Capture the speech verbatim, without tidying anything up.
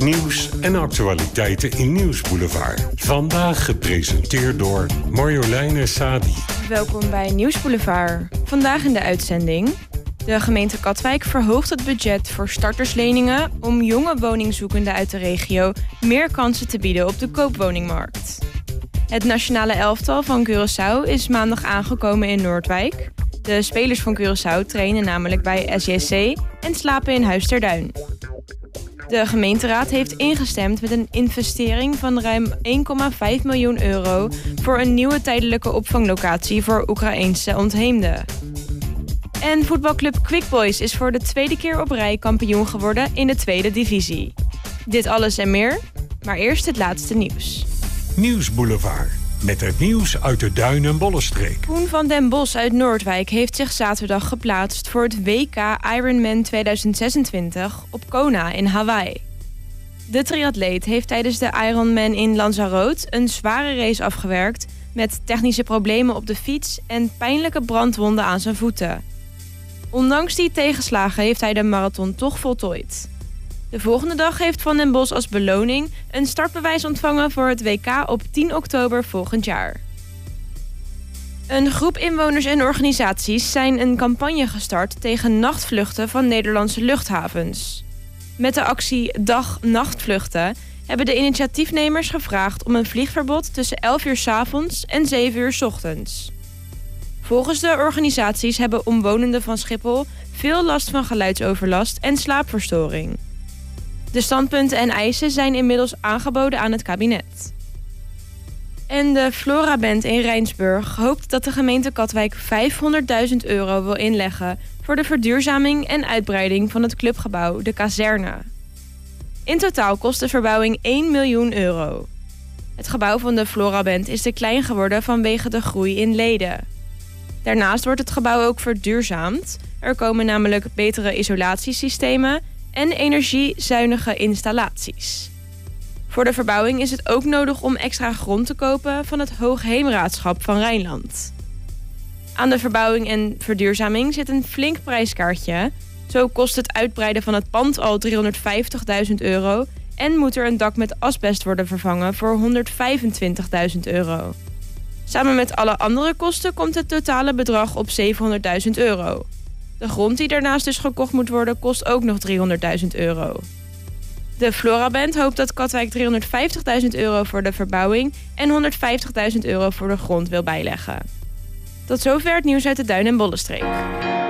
Nieuws en actualiteiten in Nieuwsboulevard. Vandaag gepresenteerd door Marjoleine Sadi. Welkom bij Nieuwsboulevard. Vandaag in de uitzending. De gemeente Katwijk verhoogt het budget voor startersleningen om jonge woningzoekenden uit de regio meer kansen te bieden op de koopwoningmarkt. Het nationale elftal van Curaçao is maandag aangekomen in Noordwijk. De spelers van Curaçao trainen namelijk bij S J C en slapen in Huis ter Duin. De gemeenteraad heeft ingestemd met een investering van ruim één komma vijf miljoen euro voor een nieuwe tijdelijke opvanglocatie voor Oekraïense ontheemden. En voetbalclub Quick Boys is voor de tweede keer op rij kampioen geworden in de tweede divisie. Dit alles en meer, maar eerst het laatste nieuws. Nieuwsboulevard, met het nieuws uit de Duin- en Bollenstreek. Koen van den Bos uit Noordwijk heeft zich zaterdag geplaatst voor het W K Ironman tweeduizend zesentwintig op Kona in Hawaii. De triatleet heeft tijdens de Ironman in Lanzarote een zware race afgewerkt met technische problemen op de fiets en pijnlijke brandwonden aan zijn voeten. Ondanks die tegenslagen heeft hij de marathon toch voltooid. De volgende dag heeft Van den Bos als beloning een startbewijs ontvangen voor het W K op tien oktober volgend jaar. Een groep inwoners en organisaties zijn een campagne gestart tegen nachtvluchten van Nederlandse luchthavens. Met de actie Dag Nachtvluchten hebben de initiatiefnemers gevraagd om een vliegverbod tussen elf uur 's avonds en zeven uur 's ochtends. Volgens de organisaties hebben omwonenden van Schiphol veel last van geluidsoverlast en slaapverstoring. De standpunten en eisen zijn inmiddels aangeboden aan het kabinet. En de Flora-band in Rijnsburg hoopt dat de gemeente Katwijk vijfhonderdduizend euro wil inleggen voor de verduurzaming en uitbreiding van het clubgebouw De Kazerne. In totaal kost de verbouwing één miljoen euro. Het gebouw van de Flora-band is te klein geworden vanwege de groei in leden. Daarnaast wordt het gebouw ook verduurzaamd. Er komen namelijk betere isolatiesystemen en energiezuinige installaties. Voor de verbouwing is het ook nodig om extra grond te kopen van het Hoogheemraadschap van Rijnland. Aan de verbouwing en verduurzaming zit een flink prijskaartje. Zo kost het uitbreiden van het pand al driehonderdvijftigduizend euro en moet er een dak met asbest worden vervangen voor honderdvijfentwintigduizend euro. Samen met alle andere kosten komt het totale bedrag op zevenhonderdduizend euro. De grond die daarnaast dus gekocht moet worden kost ook nog driehonderdduizend euro. De Flora-band hoopt dat Katwijk driehonderdvijftigduizend euro voor de verbouwing en honderdvijftigduizend euro voor de grond wil bijleggen. Tot zover het nieuws uit de Duin- en Bollenstreek.